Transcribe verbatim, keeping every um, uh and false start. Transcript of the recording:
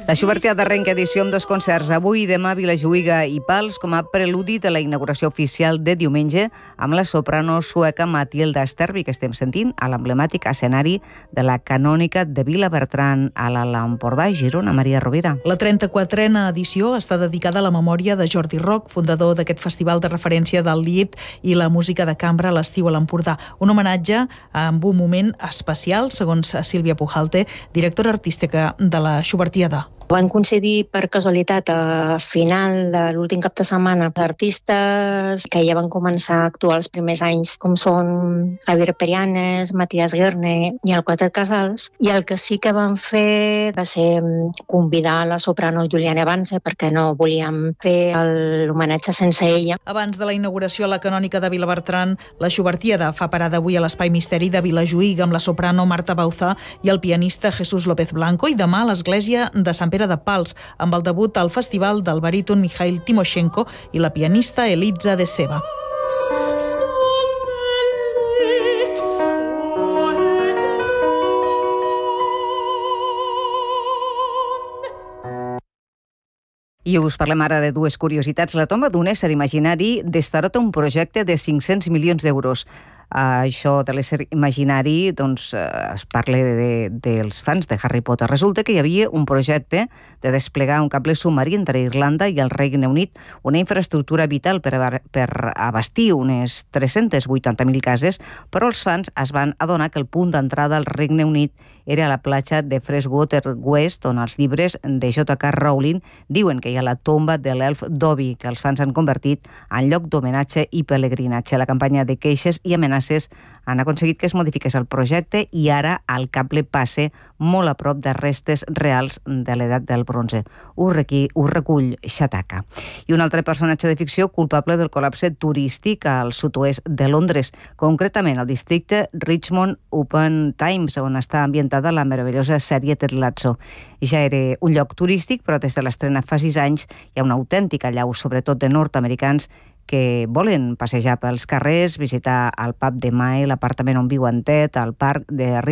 La Schubertiada arrenca edició amb dos concerts avui i demà a Vilajuïga i Pals com a preludi de la inauguració oficial de diumenge amb la soprano sueca Matilda Sterby, que estem sentint a l'emblemàtic escenari de la Canònica de Vilabertran a l'Alt Empordà, Girona. Maria Rovira. La trenta-quatrena edició està dedicada a la memòria de Jordi Roc, fundador d'aquest festival de referència del lied i la música de cambra a l'estiu a l'Empordà. Un homenatge amb un moment especial, segons Sílvia Pujalte, directora artística de la Schubertiada. Van coincidir per casualitat a final de l'últim cap de setmana artistes que ja van començar a actuar els primers anys, com són Javier Perianes, Matías Guerne i el Quartet Casals, i el que sí que van fer va ser convidar la soprano Juliana Vance, perquè no volíem fer l'homenatge sense ella. Abans de la inauguració a la Canònica de Vilabertran, la Schubertiada fa parada avui a l'Espai Misteri de Vilajuïga amb la soprano Marta Bauzá i el pianista Jesús López Blanco, i demà a l'església de Sant Pere de Pals, amb el debut al festival del baríton Mikhail Timoshenko i la pianista Elitza de Seba. I us parlem ara de dues curiositats. La tomba d'un ésser imaginari destarota un projecte de cinc-cents milions d'euros. Això de l'ésser imaginari, doncs, es parla de, de, dels fans de Harry Potter. Resulta que hi havia un projecte de desplegar un cable submarí entre Irlanda i el Regne Unit, una infraestructura vital per, a, per abastir unes tres-centes vuitanta mil cases, però els fans es van adonar que el punt d'entrada al Regne Unit era a la platja de Freshwater West, on els llibres de J K Rowling diuen que hi ha la tomba de l'elf Dobby, que els fans han convertit en lloc d'homenatge i pelegrinatge. La campanya de queixes i amenaces han aconseguit que es modifiqués el projecte i ara el cable passe molt a prop de restes reals de l'edat del bronze. Ho, requi, ho recull Shataka. I un altre personatge de ficció culpable del col·lapse turístic al sud-oest de Londres, concretament al districte Richmond upon Thames, on està ambientada la meravellosa sèrie Ted Lasso. Ja era un lloc turístic, però des de l'estrena fa sis anys hi ha una autèntica allau, sobretot de nord-americans, que volen passejar pels carrers, visitar el pub de Mae, l'apartament on viu en Ted, el parc de